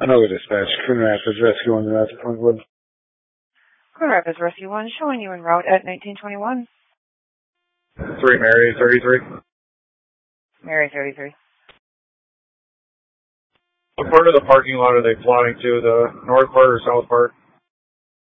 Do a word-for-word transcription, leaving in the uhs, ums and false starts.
Another dispatch, Coon Rapids Rescue one, that's Point Coon Rapids Rescue one, showing you en route at nineteen twenty-one. three Mary, thirty-three. Mary, thirty-three. What part of the parking lot are they flying to, the north part or south part?